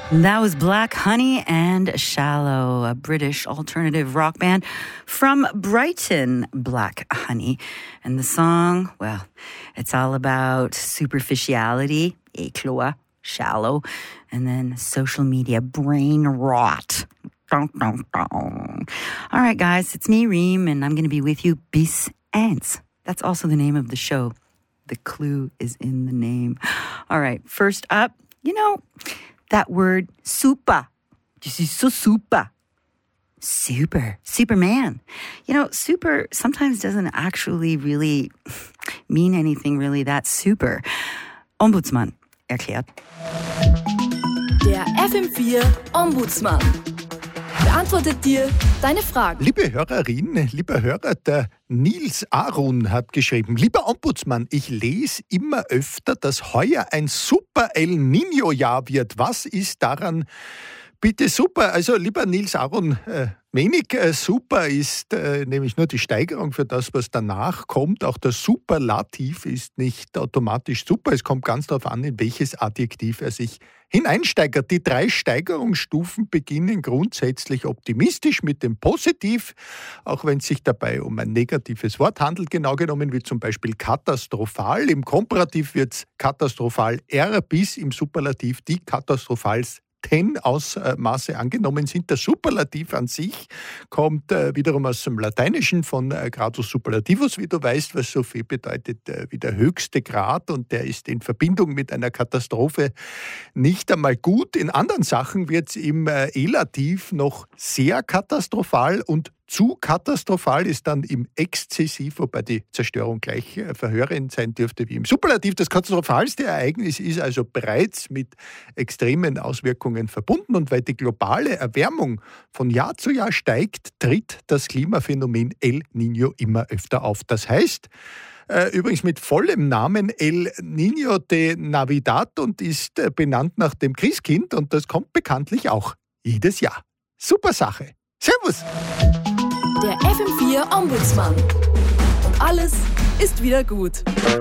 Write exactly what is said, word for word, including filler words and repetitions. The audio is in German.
That was Black Honey and Shallow, a British alternative rock band from Brighton, Black Honey. And the song, well, it's all about superficiality, éclat, shallow, and then social media brain rot. Dun, dun, dun. All right, guys, it's me, Reem, and I'm going to be with you bis eins. That's also the name of the show. The clue is in the name. All right, first up, you know, that word super. This is so super. Super. Superman. You know, super sometimes doesn't actually really mean anything really that super. Ombudsmann erklärt. Der F M vier Ombudsmann beantwortet dir deine Fragen. Liebe Hörerin, lieber Hörer, der Nils Arun hat geschrieben: Lieber Ombudsmann, ich lese immer öfter, dass heuer ein super El Niño-Jahr wird. Was ist daran bitte super? Also, lieber Nils Arun, äh, wenig äh, super ist äh, nämlich nur die Steigerung für das, was danach kommt. Auch der Superlativ ist nicht automatisch super. Es kommt ganz darauf an, in welches Adjektiv er sich hineinsteigert. Die drei Steigerungsstufen beginnen grundsätzlich optimistisch mit dem Positiv, auch wenn es sich dabei um ein negatives Wort handelt, genau genommen wie zum Beispiel katastrophal. Im Komparativ wird es katastrophal R bis im Superlativ die katastrophals ten Ausmaße angenommen sind. Der Superlativ an sich kommt äh, wiederum aus dem Lateinischen von äh, gradus superlativus, wie du weißt, was so viel bedeutet äh, wie der höchste Grad, und der ist in Verbindung mit einer Katastrophe nicht einmal gut. In anderen Sachen wird es im äh, Elativ noch sehr katastrophal, und zu katastrophal ist dann im Exzessiv, wobei die Zerstörung gleich äh, verheerend sein dürfte wie im Superlativ. Das katastrophalste Ereignis ist also bereits mit extremen Auswirkungen verbunden, und weil die globale Erwärmung von Jahr zu Jahr steigt, tritt das Klimaphänomen El Niño immer öfter auf. Das heißt, äh, übrigens mit vollem Namen El Niño de Navidad und ist äh, benannt nach dem Christkind, und das kommt bekanntlich auch jedes Jahr. Super Sache. Servus! Der F M vier Ombudsmann. Und alles ist wieder gut.